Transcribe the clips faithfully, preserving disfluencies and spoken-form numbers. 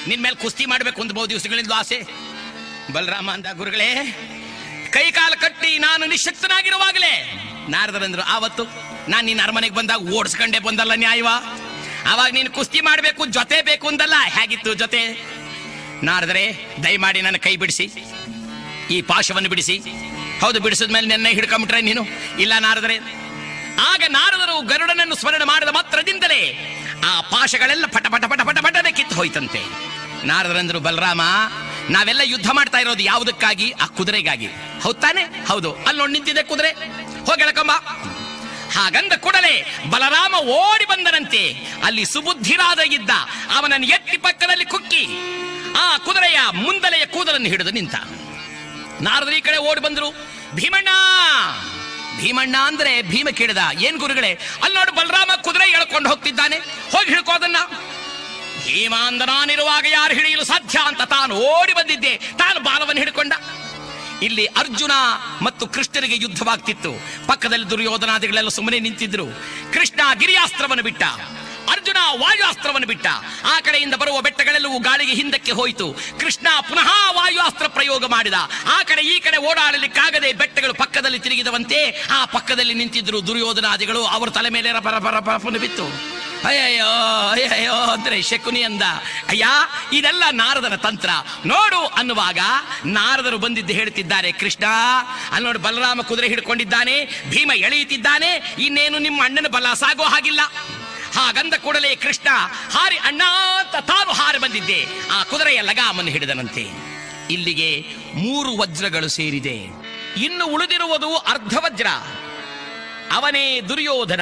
ನಿನ್ ಮೇಲೆ ಕುಸ್ತಿ ಮಾಡ್ಬೇಕು ಒಂದು ಬಹು ದಿವಸಗಳಿಂದ ಆಸೆ. ಬಲರಾಮ ಅಂದ, ಗುರುಗಳೇ ಕೈ ಕಾಲು ಕಟ್ಟಿ ನಾನು ನಿಶಕ್ತನಾಗಿರುವಾಗಲೇ ನಾರದರಂದ್ರು, ಆವತ್ತು ನಾನು ನಿನ್ನ ಅರಮನೆಗೆ ಬಂದಾಗ ಓಡಿಸ್ಕೊಂಡೆ ಬಂದಲ್ಲ ನ್ಯಾಯವಾ? ಅವಾಗ ನೀನು ಕುಸ್ತಿ ಮಾಡ್ಬೇಕು, ಜೊತೆ ಬೇಕು ಅಂದಲ್ಲ, ಹೇಗಿತ್ತು ಜೊತೆ? ನಾರದರೆ ದಯಮಾಡಿ ನನ್ನ ಕೈ ಬಿಡಿಸಿ, ಈ ಪಾಶವನ್ನು ಬಿಡಿಸಿ. ಹೌದು, ಬಿಡಿಸಿದ್ಮೇಲೆ ನೆನ್ನೆ ಹಿಡ್ಕೊಂಬಿಟ್ರೆ ನೀನು? ಇಲ್ಲ ನಾರದರೆ. ಆಗ ನಾರದರು ಗರುಡನನ್ನು ಸ್ಮರಣೆ ಮಾಡಿದ ಮಾತ್ರದಿಂದಲೇ ಆ ಪಾಶಗಳೆಲ್ಲ ಪಟ ಪಟ ಪಟ ಪಟ ಪಟನೆ ಕಿತ್ತು ಹೋಯ್ತಂತೆ. ನಾರದರಂದ್ರು, ಬಲರಾಮ ನಾವೆಲ್ಲ ಯುದ್ಧ ಮಾಡ್ತಾ ಇರೋದು ಯಾವುದಕ್ಕಾಗಿ? ಆ ಕುದುರೆಗಾಗಿ, ಹೌದ್ ತಾನೆ? ಹೌದು, ಅಲ್ಲಿ ನೋಡಿ ನಿಂತಿದೆ ಕುದುರೆ, ಹೋಗಿ ಎಳ್ಕೊಂಬ. ಹಾಗಂದ ಕೂಡಲೇ ಬಲರಾಮ ಓಡಿ ಬಂದನಂತೆ. ಅಲ್ಲಿ ಸುಬುದ್ಧಿರಾದ ಇದ್ದ ಅವನನ್ನು ಎತ್ತಿ ಪಕ್ಕದಲ್ಲಿ ಕುಕ್ಕಿ ಆ ಕುದುರೆಯ ಮುಂದಲೆಯ ಕೂದಲನ್ನು ಹಿಡಿದು ನಿಂತ. ನಾರದರು ಈ ಕಡೆ ಓಡಿ ಬಂದ್ರು. ಭೀಮಣ್ಣ ಭೀಮಣ್ಣ ಅಂದ್ರೆ ಭೀಮ ಕೇಳಿದ, ಏನ್ ಗುರುಗಳೇ? ಅಲ್ಲಿ ನೋಡು ಬಲರಾಮ ಕುದುರೆ ಎಳ್ಕೊಂಡು ಹೋಗ್ತಿದ್ದಾನೆ, ಹೋಗಿ ಹಿಡ್ಕೋದನ್ನ. ಭೀಮ ಅಂದ, ನಾನಿರುವಾಗ ಯಾರು ಹಿಡಿಯಲು ಸಾಧ್ಯ ಅಂತ ತಾನು ಓಡಿ ಬಂದಿದ್ದೆ, ತಾನು ಬಾಲವನ್ನು ಹಿಡ್ಕೊಂಡ. ಇಲ್ಲಿ ಅರ್ಜುನ ಮತ್ತು ಕೃಷ್ಣರಿಗೆ ಯುದ್ಧವಾಗ್ತಿತ್ತು. ಪಕ್ಕದಲ್ಲಿ ದುರ್ಯೋಧನಾದಿಗಳೆಲ್ಲ ಸುಮ್ಮನೆ ನಿಂತಿದ್ರು. ಕೃಷ್ಣ ಗಿರಿಯಾಸ್ತ್ರವನ್ನು ಬಿಟ್ಟ, ಅರ್ಜುನ ವಾಯುಅಸ್ತ್ರವನ್ನು ಬಿಟ್ಟ. ಆ ಕಡೆಯಿಂದ ಬರುವ ಬೆಟ್ಟಗಳೆಲ್ಲವೂ ಗಾಳಿಗೆ ಹಿಂದಕ್ಕೆ ಹೋಯಿತು. ಕೃಷ್ಣ ಪುನಃ ವಾಯುಅಸ್ತ್ರ ಪ್ರಯೋಗ ಮಾಡಿದ. ಆ ಕಡೆ ಈ ಕಡೆ ಓಡಾಡಲಿಕ್ಕಾಗದೆ ಬೆಟ್ಟಗಳು ಪಕ್ಕದಲ್ಲಿ ತಿರುಗಿದವಂತೆ. ಆ ಪಕ್ಕದಲ್ಲಿ ನಿಂತಿದ್ರು ದುರ್ಯೋಧನಾದಿಗಳು. ಅವರ ತಲೆ ಮೇಲೆ ರಪ ರಪ ರಪನು ಬಿತ್ತು. ಅಯ್ಯಯ್ಯೋ ಅಯ್ಯಯ್ಯೋ ಅಂದ್ರೆ ಶಕುನಿ ಅಂದ, ಅಯ್ಯ ಇದೆಲ್ಲ ನಾರದರ ತಂತ್ರ ನೋಡು ಅನ್ನುವಾಗ ನಾರದರು ಬಂದಿದ್ದು ಹೇಳ್ತಿದ್ದಾರೆ, ಕೃಷ್ಣ ಅಲ್ಲಿ ನೋಡು ಬಲರಾಮ ಕುದುರೆ ಹಿಡ್ಕೊಂಡಿದ್ದಾನೆ, ಭೀಮ ಎಳೆಯುತ್ತಿದ್ದಾನೆ, ಇನ್ನೇನು ನಿಮ್ಮ ಅಣ್ಣನ ಬಲ ಸಾಗೋ ಹಾಗಿಲ್ಲ. ಹಾಗಂದ ಕೂಡಲೇ ಕೃಷ್ಣ ಹಾರಿ ಅಣ್ಣ ಅಂತ ತಾನು ಹಾರಿ ಬಂದಿದ್ದೆ. ಆ ಕುದುರೆಯ ಲಗಾಮನ್ನು ಹಿಡಿದನಂತೆ. ಇಲ್ಲಿಗೆ ಮೂರು ವಜ್ರಗಳು ಸೇರಿದೆ. ಇನ್ನು ಉಳಿದಿರುವುದು ಅರ್ಧ ವಜ್ರ. ಅವನೇ ದುರ್ಯೋಧನ.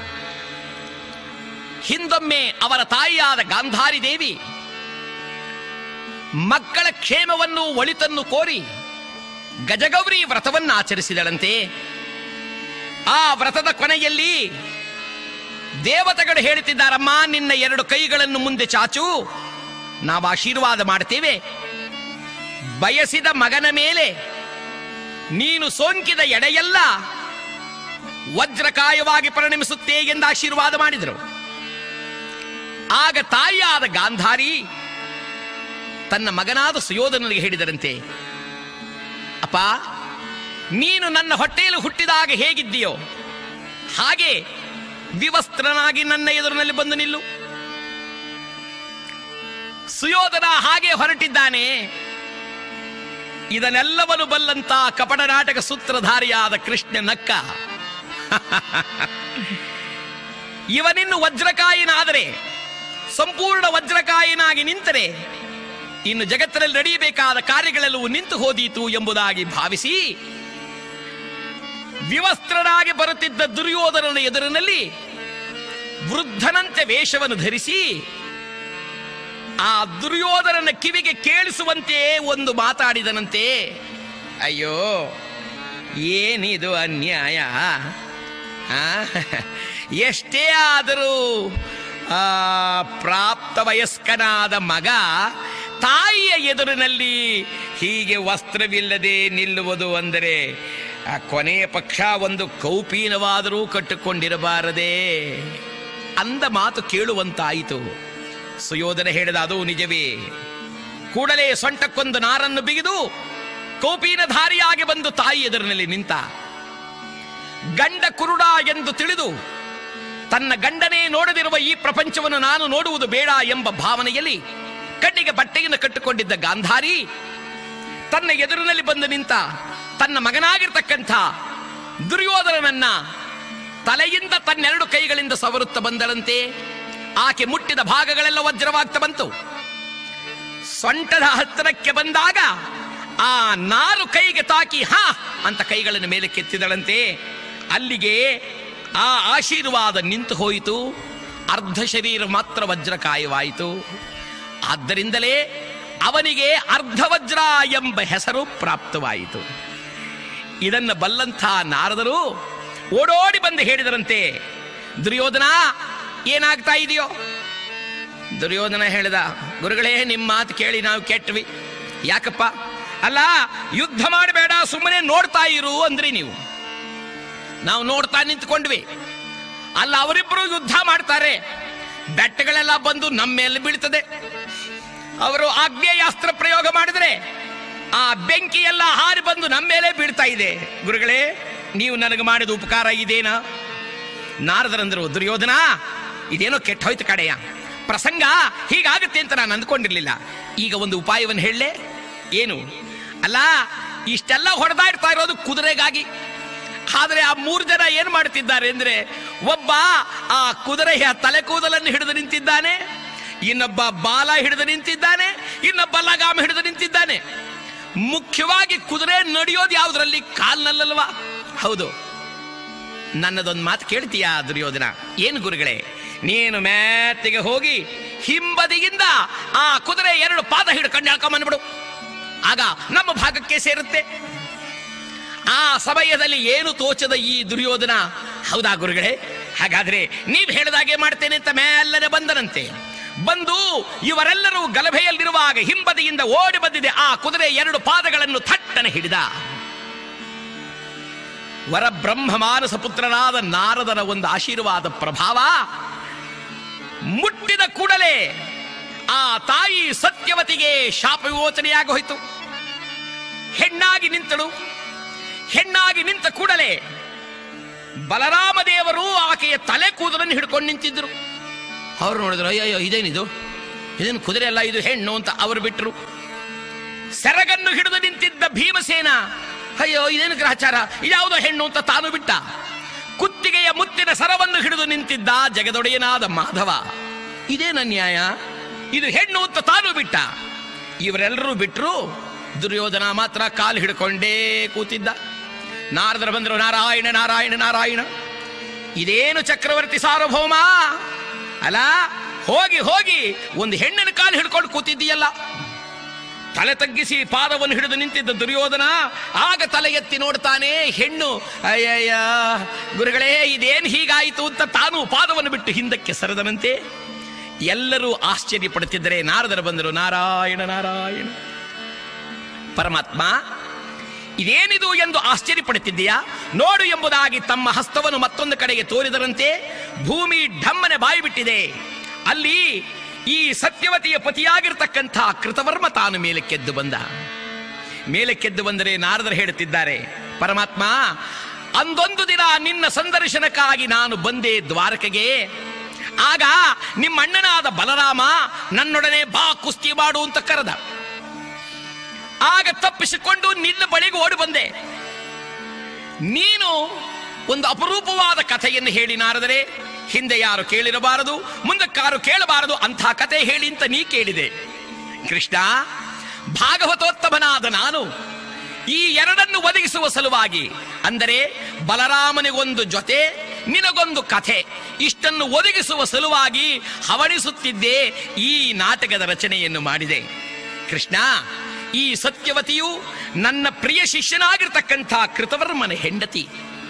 ಹಿಂದೊಮ್ಮೆ ಅವರ ತಾಯಿಯಾದ ಗಾಂಧಾರಿ ದೇವಿ ಮಕ್ಕಳ ಕ್ಷೇಮವನ್ನು ಒಳಿತನ್ನು ಕೋರಿ ಗಜಗೌರಿ ವ್ರತವನ್ನು ಆಚರಿಸಿದಳಂತೆ. ಆ ವ್ರತದ ಕೊನೆಯಲ್ಲಿ ದೇವತೆಗಳು ಹೇಳುತ್ತಿದ್ದಾರಮ್ಮ, ನಿನ್ನ ಎರಡು ಕೈಗಳನ್ನು ಮುಂದೆ ಚಾಚು, ನಾವು ಆಶೀರ್ವಾದ ಮಾಡ್ತೇವೆ. ಬಯಸಿದ ಮಗನ ಮೇಲೆ ನೀನು ಸೋಂಕಿದ ಎಡೆಯೆಲ್ಲ ವಜ್ರಕಾಯವಾಗಿ ಪರಿಣಮಿಸುತ್ತೆ ಎಂದು ಆಶೀರ್ವಾದ ಮಾಡಿದರು. ಆಗ ತಾಯಿಯಾದ ಗಾಂಧಾರಿ ತನ್ನ ಮಗನಾದ ಸುಯೋಧನನಿಗೆ ಹೇಳಿದರಂತೆ, ಅಪ್ಪ ನೀನು ನನ್ನ ಹೊಟ್ಟೆಯಲ್ಲಿ ಹುಟ್ಟಿದಾಗ ಹೇಗಿದ್ದೀಯೋ ಹಾಗೆ ವಿವಸ್ತ್ರನಾಗಿ ನನ್ನ ಎದುರಿನಲ್ಲಿ ಬಂದು ನಿಲ್ಲು. ಸುಯೋಧನ ಹಾಗೆ ಹೊರಟಿದ್ದಾನೆ. ಇದನ್ನೆಲ್ಲವನ್ನು ಬಲ್ಲಂತ ಕಪಟ ನಾಟಕ ಸೂತ್ರಧಾರಿಯಾದ ಕೃಷ್ಣ ನಕ್ಕ. ಇವನಿನ್ನು ವಜ್ರಕಾಯಿನಾದರೆ, ಸಂಪೂರ್ಣ ವಜ್ರಕಾಯಿನಾಗಿ ನಿಂತರೆ ಇನ್ನು ಜಗತ್ತಿನಲ್ಲಿ ನಡೆಯಬೇಕಾದ ಕಾರ್ಯಗಳೆಲ್ಲವೂ ನಿಂತು ಹೋದೀತು ಎಂಬುದಾಗಿ ಭಾವಿಸಿ ವಿವಸ್ತ್ರನಾಗಿ ಬರುತ್ತಿದ್ದ ದುರ್ಯೋಧನನ ಎದುರಿನಲ್ಲಿ ವೃದ್ಧನಂತೆ ವೇಷವನ್ನು ಧರಿಸಿ ಆ ದುರ್ಯೋಧನನ ಕಿವಿಗೆ ಕೇಳಿಸುವಂತೆ ಒಂದು ಮಾತಾಡಿದನಂತೆ, ಅಯ್ಯೋ ಏನಿದು ಅನ್ಯಾಯ, ಎಷ್ಟೇ ಆದರೂ ಆ ಪ್ರಾಪ್ತ ವಯಸ್ಕನಾದ ಮಗ ತಾಯಿಯ ಎದುರಿನಲ್ಲಿ ಹೀಗೆ ವಸ್ತ್ರವಿಲ್ಲದೆ ನಿಲ್ಲುವುದು ಅಂದರೆ ಆ ಕೊನೆಯ ಪಕ್ಷ ಒಂದು ಕೌಪೀನವಾದರೂ ಕಟ್ಟಿಕೊಂಡಿರಬಾರದೆ ಅಂದ ಮಾತು ಕೇಳುವಂತಾಯಿತು. ಸುಯೋಧನ ಹೇಳಿದ, ಅದು ನಿಜವೇ. ಕೂಡಲೇ ಸೊಂಟಕ್ಕೊಂದು ನಾರನ್ನು ಬಿಗಿದು ಕೌಪೀನಧಾರಿಯಾಗಿ ಬಂದು ತಾಯಿ ಎದುರಿನಲ್ಲಿ ನಿಂತ. ಗಂಡ ಕುರುಡ ಎಂದು ತಿಳಿದು ತನ್ನ ಗಂಡನೇ ನೋಡದಿರುವ ಈ ಪ್ರಪಂಚವನ್ನು ನಾನು ನೋಡುವುದು ಬೇಡ ಎಂಬ ಭಾವನೆಯಲ್ಲಿ ಕಣ್ಣಿಗೆ ಬಟ್ಟೆಯನ್ನು ಕಟ್ಟಿಕೊಂಡಿದ್ದ ಗಾಂಧಾರಿ ತನ್ನ ಎದುರಿನಲ್ಲಿ ಬಂದು ನಿಂತ ತನ್ನ ಮಗನಾಗಿರ್ತಕ್ಕಂಥ ದುರ್ಯೋಧನನನ್ನ ತಲೆಯಿಂದ ತನ್ನೆರಡು ಕೈಗಳಿಂದ ಸವರುತ್ತ ಬಂದಳಂತೆ. ಆಕೆ ಮುಟ್ಟಿದ ಭಾಗಗಳೆಲ್ಲ ವಜ್ರವಾಗ್ತಾ ಬಂತು. ಸೊಂಟದ ಹತ್ತಿರಕ್ಕೆ ಬಂದಾಗ ಆ ನಾರು ಕೈಗೆ ತಾಕಿ ಹಾ ಅಂತ ಕೈಗಳನ್ನು ಮೇಲೆ ಕೆತ್ತಿದಳಂತೆ. ಅಲ್ಲಿಗೆ ಆ ಆಶೀರ್ವಾದ ನಿಂತು ಹೋಯಿತು. ಅರ್ಧ ಶರೀರ ಮಾತ್ರ ವಜ್ರಕಾಯವಾಯಿತು. ಆದ್ದರಿಂದಲೇ ಅವನಿಗೆ ಅರ್ಧವಜ್ರ ಎಂಬ ಹೆಸರು ಪ್ರಾಪ್ತವಾಯಿತು. ಇದನ್ನು ಬಲ್ಲಂಥ ನಾರದರು ಓಡೋಡಿ ಬಂದು ಹೇಳಿದರಂತೆ, ದುರ್ಯೋಧನ ಏನಾಗ್ತಾ ಇದೆಯೋ? ದುರ್ಯೋಧನ ಹೇಳಿದ, ಗುರುಗಳೇ ನಿಮ್ಮ ಮಾತು ಕೇಳಿ ನಾವು ಕೆಟ್ವಿ. ಯಾಕಪ್ಪ? ಅಲ್ಲ, ಯುದ್ಧ ಮಾಡಬೇಡ, ಸುಮ್ಮನೆ ನೋಡ್ತಾ ಇರು ಅಂದ್ರಿ ನೀವು. ನಾವು ನೋಡ್ತಾ ನಿಂತ್ಕೊಂಡ್ವಿ. ಅಲ್ಲ, ಅವರಿಬ್ಬರು ಯುದ್ಧ ಮಾಡ್ತಾರೆ, ಬೆಟ್ಟಗಳೆಲ್ಲ ಬಂದು ನಮ್ಮ ಮೇಲೆ ಬೀಳ್ತದೆ. ಅವರು ಆಗ್ನೇಯಾಸ್ತ್ರ ಪ್ರಯೋಗ ಮಾಡಿದರೆ ಆ ಬೆಂಕಿ ಎಲ್ಲ ಹಾರಿ ಬಂದು ನಮ್ಮ ಮೇಲೆ ಬೀಳ್ತಾ ಇದೆ. ಗುರುಗಳೇ, ನೀವು ನನಗೆ ಮಾಡಿದ ಉಪಕಾರ ಇದೇನಾ? ನಾರದರಂದರು, ದುರ್ಯೋಧನ, ಇದೇನೋ ಕೆಟ್ಟ ಹೋಯ್ತು ಕಡೆಯ ಪ್ರಸಂಗ, ಹೀಗಾಗುತ್ತೆ ಅಂತ ನಾನು ಅಂದ್ಕೊಂಡಿರ್ಲಿಲ್ಲ. ಈಗ ಒಂದು ಉಪಾಯವನ್ನು ಹೇಳಲೆ. ಏನು? ಅಲ್ಲ, ಇಷ್ಟೆಲ್ಲ ಹೊಡೆದಾ ಇರ್ತಾ ಇರೋದು ಕುದುರೆಗಾಗಿ. ಆದರೆ ಆ ಮೂರು ಜನ ಏನ್ ಮಾಡ್ತಿದ್ದಾರೆ ಅಂದ್ರೆ, ಒಬ್ಬ ಆ ಕುದುರೆಯ ತಲೆ ಕೂದಲನ್ನು ಹಿಡಿದು ನಿಂತಿದ್ದಾನೆ, ಇನ್ನೊಬ್ಬ ಬಾಲ ಹಿಡಿದು ನಿಂತಿದ್ದಾನೆ, ಇನ್ನೊಬ್ಬ ಲಗಾಮ ಹಿಡಿದು ನಿಂತಿದ್ದಾನೆ. ಮುಖ್ಯವಾಗಿ ಕುದುರೆ ನಡೆಯೋದು ಯಾವುದರಲ್ಲಿ? ಕಾಲ್ನಲ್ಲಲ್ವಾ? ಹೌದು. ನನ್ನದೊಂದು ಮಾತು ಕೇಳ್ತೀಯಾ ದುರ್ಯೋಧನ? ಏನು ಗುರುಗಳೇ? ನೀನು ಮ್ಯಾತಿಗೆ ಹೋಗಿ ಹಿಂಬದಿಯಿಂದ ಆ ಕುದುರೆ ಎರಡು ಪಾದ ಹಿಡ್ಕೊಂಡು ಹೇಳ್ಕೊಂಬಂದ್ಬಿಡು, ಆಗ ನಮ್ಮ ಭಾಗಕ್ಕೆ ಸೇರುತ್ತೆ. ಆ ಸಮಯದಲ್ಲಿ ಏನು ತೋಚದ ಈ ದುರ್ಯೋಧನ, ಹೌದಾ ಗುರುಗಳೇ, ಹಾಗಾದ್ರೆ ನೀವು ಹೇಳಿದಾಗೆ ಮಾಡ್ತೇನೆ ಅಂತ ಮೇಲನೆ ಬಂದನಂತೆ. ಬಂದು ಇವರೆಲ್ಲರೂ ಗಲಭೆಯಲ್ಲಿರುವಾಗ ಹಿಂಬದಿಯಿಂದ ಓಡಿ ಬಂದಿದೆ ಆ ಕುದುರೆ ಎರಡು ಪಾದಗಳನ್ನು ಥಟ್ಟನೆ ಹಿಡಿದ. ವರಬ್ರಹ್ಮ ಮಾನಸ ಪುತ್ರನಾದ ನಾರದನ ಒಂದು ಆಶೀರ್ವಾದ ಪ್ರಭಾವ ಮುಟ್ಟಿದ ಕೂಡಲೇ ಆ ತಾಯಿ ಸತ್ಯವತಿಗೆ ಶಾಪ ವಿಮೋಚನೆಯಾಗಿ ಹೋಯಿತು. ಹೆಣ್ಣಾಗಿ ನಿಂತಳು. ಹೆಣ್ಣಾಗಿ ನಿಂತ ಕೂಡಲೇ ಬಲರಾಮ ದೇವರು ಆಕೆಯ ತಲೆ ಕೂದಲನ್ನು ಹಿಡ್ಕೊಂಡು ನಿಂತಿದ್ರು. ಅವರು ನೋಡಿದ್ರು, ಅಯ್ಯಯ್ಯೋ ಇದೇನಿದು, ಇದೇನು ಕುದುರೆ ಅಲ್ಲ, ಇದು ಹೆಣ್ಣು ಅಂತ ಅವರು ಬಿಟ್ಟರು. ಸೆರಗನ್ನು ಹಿಡಿದು ನಿಂತಿದ್ದ ಭೀಮಸೇನ, ಅಯ್ಯೋ ಇದೇನು ಗ್ರಹಚಾರ, ಇದ್ಯಾವುದೋ ಹೆಣ್ಣು ಅಂತ ತಾನು ಬಿಟ್ಟ. ಕುತ್ತಿಗೆಯ ಮುತ್ತಿನ ಸರವನ್ನು ಹಿಡಿದು ನಿಂತಿದ್ದ ಜಗದೊಡೆಯನಾದ ಮಾಧವ, ಇದೇನ ನ್ಯಾಯ, ಇದು ಹೆಣ್ಣು ಅಂತ ತಾನು ಬಿಟ್ಟ. ಇವರೆಲ್ಲರೂ ಬಿಟ್ಟರು, ದುರ್ಯೋಧನ ಮಾತ್ರ ಕಾಲು ಹಿಡ್ಕೊಂಡೇ ಕೂತಿದ್ದ. ನಾರದರು ಬಂದರು, ನಾರಾಯಣ ನಾರಾಯಣ ನಾರಾಯಣ, ಇದೇನು ಚಕ್ರವರ್ತಿ ಸಾರ್ವಭೌಮ, ಅಲ್ಲ ಹೋಗಿ ಹೋಗಿ ಒಂದು ಹೆಣ್ಣಿನ ಕಾಲು ಹಿಡ್ಕೊಂಡು ಕೂತಿದ್ದೀಯಲ್ಲ. ತಲೆ ತಗ್ಗಿಸಿ ಪಾದವನ್ನು ಹಿಡಿದು ನಿಂತಿದ್ದ ದುರ್ಯೋಧನ ಆಗ ತಲೆ ಎತ್ತಿ ನೋಡ್ತಾನೆ, ಹೆಣ್ಣು. ಅಯ್ಯಯ್ಯ ಗುರುಗಳೇ, ಇದೇನು ಹೀಗಾಯಿತು ಅಂತ ತಾನು ಪಾದವನ್ನು ಬಿಟ್ಟು ಹಿಂದಕ್ಕೆ ಸರಿದನಂತೆ. ಎಲ್ಲರೂ ಆಶ್ಚರ್ಯ ಪಡುತ್ತಿದ್ದರೆ ನಾರದರು ಬಂದರು, ನಾರಾಯಣ ನಾರಾಯಣ. ಪರಮಾತ್ಮ, ಇದೇನಿದು ಎಂದು ಆಶ್ಚರ್ಯ ಪಡುತ್ತಿದ್ದೀಯಾ? ನೋಡು ಎಂಬುದಾಗಿ ತಮ್ಮ ಹಸ್ತವನ್ನು ಮತ್ತೊಂದು ಕಡೆಗೆ ತೋರಿದರಂತೆ ಭೂಮಿ ಢಮ್ಮನೆ ಬಾಯಿ ಬಿಟ್ಟಿದೆ. ಅಲ್ಲಿ ಈ ಸತ್ಯವತಿಯ ಪತಿಯಾಗಿರ್ತಕ್ಕಂಥ ಕೃತವರ್ಮ ತಾನು ಮೇಲಕ್ಕೆದ್ದು ಬಂದ. ಮೇಲಕ್ಕೆದ್ದು ಬಂದರೆ ನಾರದರು ಹೇಳುತ್ತಿದ್ದಾರೆ, ಪರಮಾತ್ಮ, ಅಂದೊಂದು ದಿನ ನಿನ್ನ ಸಂದರ್ಶನಕ್ಕಾಗಿ ನಾನು ಬಂದೆ ದ್ವಾರಕೆಗೆ. ಆಗ ನಿಮ್ಮ ಅಣ್ಣನಾದ ಬಲರಾಮ ನನ್ನೊಡನೆ ಬಾ ಕುಸ್ತಿ ಮಾಡು ಅಂತ ಕರೆದ. ಆಗ ತಪ್ಪಿಸಿಕೊಂಡು ನಿನ್ನ ಬಳಿಗೆ ಓಡಿ ಬಂದೆ. ನೀನು ಒಂದು ಅಪರೂಪವಾದ ಕಥೆಯನ್ನು ಹೇಳಿ ನಾರದರೆ, ಹಿಂದೆ ಯಾರು ಕೇಳಿರಬಾರದು, ಮುಂದಕ್ಕಾರು ಕೇಳಬಾರದು ಅಂಥ ಕಥೆ ಹೇಳಿ ಅಂತ ನೀ ಕೇಳಿದೆ. ಕೃಷ್ಣ, ಭಾಗವತೋತ್ತಮನಾದ ನಾನು ಈ ಎರಡನ್ನು ಒದಗಿಸುವ ಸಲುವಾಗಿ, ಅಂದರೆ ಬಲರಾಮನಿಗೊಂದು ಜೊತೆ, ನಿನಗೊಂದು ಕಥೆ, ಇಷ್ಟನ್ನು ಒದಗಿಸುವ ಸಲುವಾಗಿ ಹವಣಿಸುತ್ತಿದ್ದೇ ಈ ನಾಟಕದ ರಚನೆಯನ್ನು ಮಾಡಿದೆ. ಕೃಷ್ಣ, ಈ ಸತ್ಯವತಿಯು ನನ್ನ ಪ್ರಿಯ ಶಿಷ್ಯನಾಗಿರ್ತಕ್ಕಂಥ ಕೃತವರ್ಮನ ಹೆಂಡತಿ.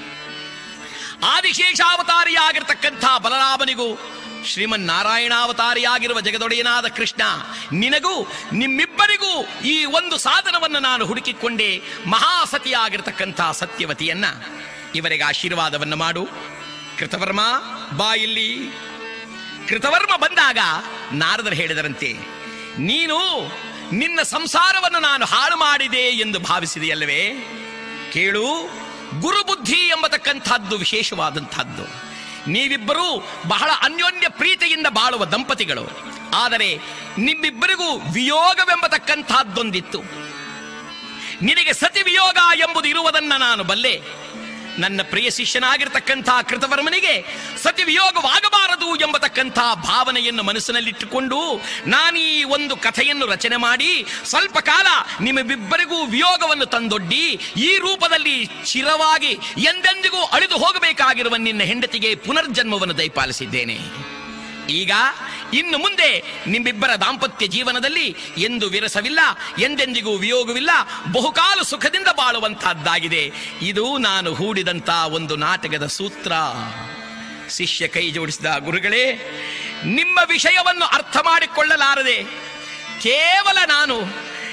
ಆದಿಶೇಷಾವತಾರಿಯಾಗಿರ್ತಕ್ಕಂಥ ಬಲರಾಮನಿಗೂ ಶ್ರೀಮನ್ನಾರಾಯಣಾವತಾರಿಯಾಗಿರುವ ಜಗದೊಡೆಯನಾದ ಕೃಷ್ಣ, ನಿನಗೂ ನಿಮ್ಮಿಬ್ಬರಿಗೂ ಈ ಒಂದು ಸಾಧನವನ್ನು ನಾನು ಹುಡುಕಿಕೊಂಡೆ, ಮಹಾಸತಿಯಾಗಿರ್ತಕ್ಕಂಥ ಸತ್ಯವತಿಯನ್ನ. ಇವರಿಗೆ ಆಶೀರ್ವಾದವನ್ನು ಮಾಡು. ಕೃತವರ್ಮ ಬಾ ಇಲ್ಲಿ. ಕೃತವರ್ಮ ಬಂದಾಗ ನಾರದರು ಹೇಳಿದರಂತೆ, ನೀನು ನಿನ್ನ ಸಂಸಾರವನ್ನು ನಾನು ಹಾಳು ಮಾಡಿದೆ ಎಂದು ಭಾವಿಸಿದೆಯಲ್ಲವೇ? ಕೇಳು, ಗುರುಬುದ್ಧಿ ಎಂಬತಕ್ಕಂಥದ್ದು ವಿಶೇಷವಾದಂಥದ್ದು. ನೀವಿಬ್ಬರೂ ಬಹಳ ಅನ್ಯೋನ್ಯ ಪ್ರೀತಿಯಿಂದ ಬಾಳುವ ದಂಪತಿಗಳು. ಆದರೆ ನಿಮ್ಮಿಬ್ಬರಿಗೂ ವಿಯೋಗವೆಂಬತಕ್ಕಂಥದ್ದೊಂದಿತ್ತು. ನಿನಗೆ ಸತಿ ವಿಯೋಗ ಎಂಬುದು ಇರುವುದನ್ನು ನಾನು ಬಲ್ಲೆ. ನನ್ನ ಪ್ರಿಯ ಶಿಷ್ಯನಾಗಿರ್ತಕ್ಕಂಥ ಕೃತವರ್ಮನಿಗೆ ಸತಿ ವಿಯೋಗವಾಗಬಾರದು ಎಂಬತಕ್ಕಂಥ ಭಾವನೆಯನ್ನು ಮನಸ್ಸಿನಲ್ಲಿಟ್ಟುಕೊಂಡು ನಾನೀ ಒಂದು ಕಥೆಯನ್ನು ರಚನೆ ಮಾಡಿ ಸ್ವಲ್ಪ ಕಾಲ ನಿಮ್ಮಿಬ್ಬರಿಗೂ ವಿಯೋಗವನ್ನು ತಂದೊಡ್ಡಿ ಈ ರೂಪದಲ್ಲಿ ಚಿರವಾಗಿ ಎಂದೆಂದಿಗೂ ಅಳಿದು ಹೋಗಬೇಕಾಗಿರುವ ನಿನ್ನ ಹೆಂಡತಿಗೆ ಪುನರ್ಜನ್ಮವನ್ನು ದಯಪಾಲಿಸಿದ್ದೇನೆ. ಈಗ ಇನ್ನು ಮುಂದೆ ನಿಮ್ಮಿಬ್ಬರ ದಾಂಪತ್ಯ ಜೀವನದಲ್ಲಿ ಎಂದು ವಿರಸವಿಲ್ಲ, ಎಂದೆಂದಿಗೂ ವಿಯೋಗವಿಲ್ಲ, ಬಹುಕಾಲ ಸುಖದಿಂದ ಬಾಳುವಂತಹದ್ದಾಗಿದೆ. ಇದು ನಾನು ಹೂಡಿದಂತ ಒಂದು ನಾಟಕದ ಸೂತ್ರ. ಶಿಷ್ಯ ಕೈ ಜೋಡಿಸಿದ, ಗುರುಗಳೇ, ನಿಮ್ಮ ವಿಷಯವನ್ನು ಅರ್ಥ ಮಾಡಿಕೊಳ್ಳಲಾರದೆ ಕೇವಲ ನಾನು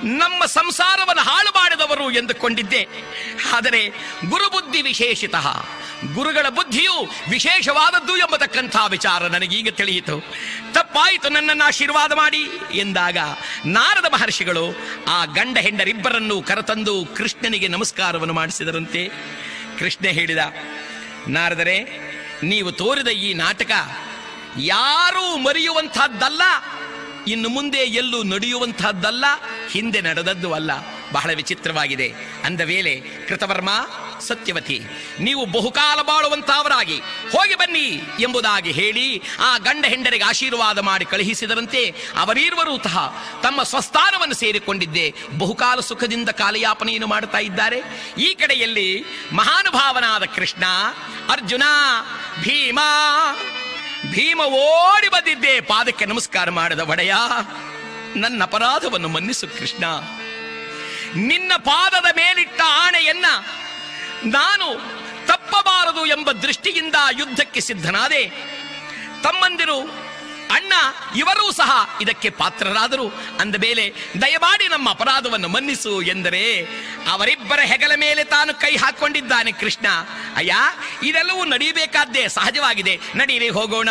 ನಮ್ಮ ಸಂಸಾರವನ್ನು ಹಾಳು ಮಾಡಿದವರು ಎಂದುಕೊಂಡಿದ್ದೆ. ಆದರೆ ಗುರುಬುದ್ಧಿ ವಿಶೇಷಿತ, ಗುರುಗಳ ಬುದ್ಧಿಯು ವಿಶೇಷವಾದದ್ದು ಎಂಬತಕ್ಕಂಥ ವಿಚಾರ ನನಗೀಗ ತಿಳಿಯಿತು. ತಪ್ಪಾಯಿತು, ನನ್ನನ್ನು ಆಶೀರ್ವಾದ ಮಾಡಿ ಎಂದಾಗ ನಾರದ ಮಹರ್ಷಿಗಳು ಆ ಗಂಡ ಹೆಂಡರಿಬ್ಬರನ್ನು ಕರೆತಂದು ಕೃಷ್ಣನಿಗೆ ನಮಸ್ಕಾರವನ್ನು ಮಾಡಿಸಿದರಂತೆ. ಕೃಷ್ಣ ಹೇಳಿದ, ನಾರದರೆ, ನೀವು ತೋರಿದ ಈ ನಾಟಕ ಯಾರೂ ಮರೆಯುವಂತಹದ್ದಲ್ಲ, ಇನ್ನು ಮುಂದೆ ಎಲ್ಲೂ ನಡೆಯುವಂತಹದ್ದಲ್ಲ, ಹಿಂದೆ ನಡೆದದ್ದು ಅಲ್ಲ. ಬಹಳ ವಿಚಿತ್ರವಾಗಿದೆ. ಅಂದ ವೇಳೆ ಕೃತವರ್ಮ, ಸತ್ಯವತಿ, ನೀವು ಬಹುಕಾಲ ಬಾಳುವಂತಹವರಾಗಿ ಹೋಗಿ ಬನ್ನಿ ಎಂಬುದಾಗಿ ಹೇಳಿ ಆ ಗಂಡ ಹೆಂಡರಿಗೆ ಆಶೀರ್ವಾದ ಮಾಡಿ ಕಳುಹಿಸಿದರಂತೆ. ಅವರೀರ್ವರೂ ಸಹ ತಮ್ಮ ಸ್ವಸ್ಥಾನವನ್ನು ಸೇರಿಕೊಂಡಿದ್ದೆ ಬಹುಕಾಲ ಸುಖದಿಂದ ಕಾಲಯಾಪನೆಯನ್ನು ಮಾಡುತ್ತಾ ಇದ್ದಾರೆ. ಈ ಕಡೆಯಲ್ಲಿ ಮಹಾನುಭಾವನಾದ ಕೃಷ್ಣ, ಅರ್ಜುನ, ಭೀಮ ಭೀಮ ಓಡಿ ಬಂದಿದ್ದೆ ಪಾದಕ್ಕೆ ನಮಸ್ಕಾರ ಮಾಡಿದ. ಒಡೆಯ, ನನ್ನ ಅಪರಾಧವನ್ನು ಮನ್ನಿಸು ಕೃಷ್ಣ. ನಿನ್ನ ಪಾದದ ಮೇಲಿಟ್ಟ ಆಣೆಯನ್ನ ನಾನು ತಪ್ಪಬಾರದು ಎಂಬ ದೃಷ್ಟಿಯಿಂದ ಯುದ್ಧಕ್ಕೆ ಸಿದ್ಧನಾದೆ. ತಮ್ಮಂದಿರು, ಅಣ್ಣ ಇವರೂ ಸಹ ಇದಕ್ಕೆ ಪಾತ್ರರಾದರು. ಅಂದ ಮೇಲೆ ದಯಮಾಡಿ ನಮ್ಮ ಅಪರಾಧವನ್ನು ಮನ್ನಿಸು ಎಂದರೆ ಅವರಿಬ್ಬರ ಹೆಗಲ ಮೇಲೆ ತಾನು ಕೈ ಹಾಕೊಂಡಿದ್ದಾನೆ ಕೃಷ್ಣ. ಅಯ್ಯ, ಇದೆಲ್ಲವೂ ನಡೆಯಬೇಕಾದ್ದೇ, ಸಹಜವಾಗಿದೆ, ನಡೀರಿ ಹೋಗೋಣ.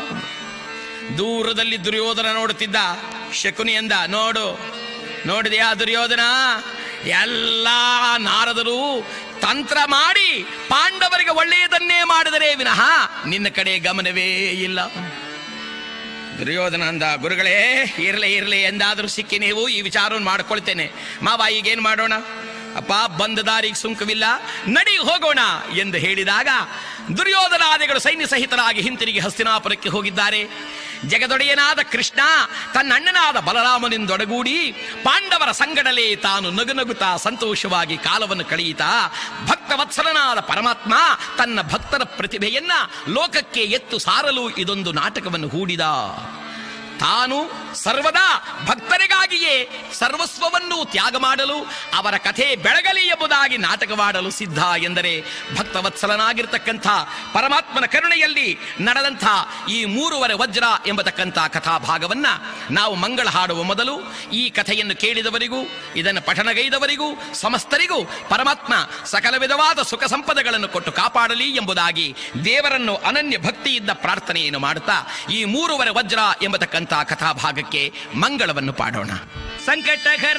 ದೂರದಲ್ಲಿ ದುರ್ಯೋಧನ ನೋಡುತ್ತಿದ್ದ. ಶಕುನಿ ಎಂದ, ನೋಡು ನೋಡಿದೆಯಾ ದುರ್ಯೋಧನ, ಎಲ್ಲ ನಾರದರು ತಂತ್ರ ಮಾಡಿ ಪಾಂಡವರಿಗೆ ಒಳ್ಳೆಯದನ್ನೇ ಮಾಡಿದರೆ ವಿನಃ ನಿನ್ನ ಕಡೆ ಗಮನವೇ ಇಲ್ಲ. ದುರ್ಯೋಧನ ಅಂದ, ಗುರುಗಳೇ, ಇರಲಿ ಇರಲಿ, ಎಂದಾದರೂ ಸಿಕ್ಕಿ ನೀವು ಈ ವಿಚಾರವನ್ನು ಮಾಡಿಕೊಳ್ತೇನೆ. ಮಾವ, ಈಗೇನು ಮಾಡೋಣ? ಅಪ್ಪ, ಬಂದ ದಾರಿಗೆ ಸುಂಕವಿಲ್ಲ, ನಡಿ ಹೋಗೋಣ ಎಂದು ಹೇಳಿದಾಗ ದುರ್ಯೋಧನಾದಿಗಳು ಸೈನ್ಯ ಸಹಿತರಾಗಿ ಹಿಂತಿರುಗಿ ಹಸ್ತಿನಾಪುರಕ್ಕೆ ಹೋಗಿದ್ದಾರೆ. ಜಗದೊಡೆಯನಾದ ಕೃಷ್ಣ ತನ್ನ ಅಣ್ಣನಾದ ಬಲರಾಮನಿಂದೊಡಗೂಡಿ ಪಾಂಡವರ ಸಂಗಡಲೇ ತಾನು ನಗುನಗುತ್ತಾ ಸಂತೋಷವಾಗಿ ಕಾಲವನ್ನು ಕಳೆಯುತ್ತಾ ಭಕ್ತವತ್ಸಲನಾದ ಪರಮಾತ್ಮ ತನ್ನ ಭಕ್ತರ ಪ್ರತಿಭೆಯನ್ನ ಲೋಕಕ್ಕೆ ಎತ್ತು ಸಾರಲು ಇದೊಂದು ನಾಟಕವನ್ನು ಹೂಡಿದ. ತಾನು ಸರ್ವದಾ ಭಕ್ತರಿಗಾಗಿಯೇ ಸರ್ವಸ್ವವನ್ನು ತ್ಯಾಗ ಮಾಡಲು, ಅವರ ಕಥೆ ಬೆಳಗಲಿ ಎಂಬುದಾಗಿ ನಾಟಕವಾಡಲು ಸಿದ್ಧ ಎಂದರೆ ಭಕ್ತವತ್ಸಲನಾಗಿರ್ತಕ್ಕಂಥ ಪರಮಾತ್ಮನ ಕರುಣೆಯಲ್ಲಿ ನಡೆದಂಥ ಈ ಮೂರುವರೆ ವಜ್ರ ಎಂಬತಕ್ಕಂಥ ಕಥಾಭಾಗವನ್ನ ನಾವು ಮಂಗಳ ಹಾಡುವ ಮೊದಲು ಈ ಕಥೆಯನ್ನು ಕೇಳಿದವರಿಗೂ ಇದನ್ನು ಪಠನಗೈದವರಿಗೂ ಸಮಸ್ತರಿಗೂ ಪರಮಾತ್ಮ ಸಕಲ ವಿಧವಾದ ಸುಖ ಸಂಪದಗಳನ್ನು ಕೊಟ್ಟು ಕಾಪಾಡಲಿ ಎಂಬುದಾಗಿ ದೇವರನ್ನು ಅನನ್ಯ ಭಕ್ತಿಯಿಂದ ಪ್ರಾರ್ಥನೆಯನ್ನು ಮಾಡುತ್ತಾ ಈ ಮೂರುವರೆ ವಜ್ರ ಎಂಬತಕ್ಕಂಥ ಕಥಾಭಾಗಕ್ಕೆ ಮಂಗಳವನ್ನು ಪಾಡೋಣ. ಸಂಕಟಹರ